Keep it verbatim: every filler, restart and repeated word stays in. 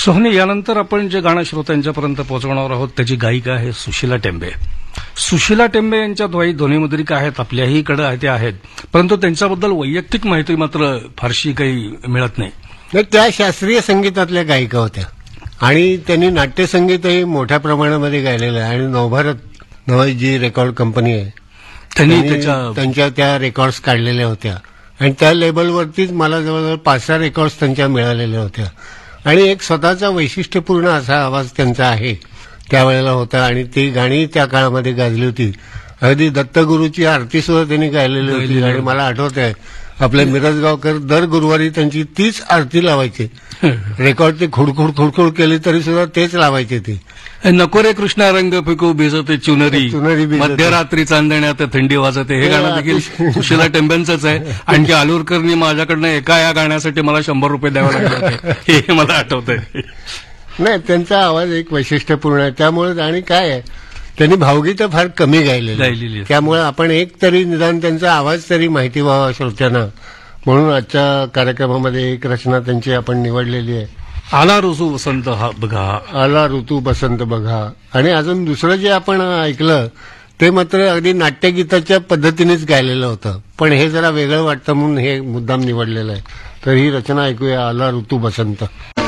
सोहनी, यानंतर आपण जे गाणं श्रोत्यांच्यापर्यंत पोहोचवणार आहोत त्याची गायिका आहे सुशीला टेंबे. सुशीला टेंबे यांच्या ध्वनिमुद्रिका आहेत, आपल्याही कडे ते आहेत, परंतु त्यांच्याबद्दल वैयक्तिक माहिती मात्र फारशी काही मिळत नाही. त्या शास्त्रीय संगीतातल्या गायिका होत्या आणि त्यांनी नाट्यसंगीतही मोठ्या प्रमाणामध्ये गायलेलं आहे. आणि नवभारत नावाची जी रेकॉर्ड कंपनी आहे त्यांनी त्यांच्या त्या रेकॉर्ड्स काढलेल्या होत्या आणि त्या लेबलवरतीच मला जवळजवळ पाच सहा रेकॉर्ड्स त्यांच्या मिळालेल्या होत्या. आणि एक स्वतःचा वैशिष्ट्यपूर्ण असा आवाज त्यांचा आहे त्यावेळेला होता आणि ती गाणी त्या काळामध्ये गाजली होती. अगदी दत्तगुरूची आरती सुद्धा त्यांनी गायलेली होती. आणि मला आठवत आहे आपले मिरजगावकर दर गुरुवारी त्यांची तीच आरती लावायची. रेकॉर्ड ते खुडखुड खुडखुड केली तरी सुद्धा तेच लावायचे ती. नको रे कृष्णा रंग फिकू भिजते चुनरी, चुनरी मध्यरात्री चांदण्यात थंडी वाजते, हे गाणं देखील सुशीला टेंबेंचंच आहे. आणखी आलूरकरनी माझ्याकडनं एका या गाण्यासाठी मला शंभर रुपये द्यावे लागले होते हे मला आठवत आहे. नाही, त्यांचा आवाज एक वैशिष्ट्यपूर्ण आहे. त्यामुळे आणि काय आहे त्यांनी भावगीतं फार कमी गायलेली, त्यामुळे आपण एक तरी निदान त्यांचा आवाज तरी माहिती व्हावा श्रोत्यांना, म्हणून आजच्या कार्यक्रमामध्ये एक रचना त्यांची आपण निवडलेली आहे. आला ऋतू बसंत हा बघा, आला ऋतू बसंत बघा. आणि अजून दुसरं जे आपण ऐकलं ते मात्र अगदी नाट्यगीताच्या पद्धतीनेच गायलेलं होतं, पण हे जरा वेगळं वाटतं म्हणून हे मुद्दाम निवडलेलं आहे. तर ही रचना ऐकूया, आला ऋतू बसंत.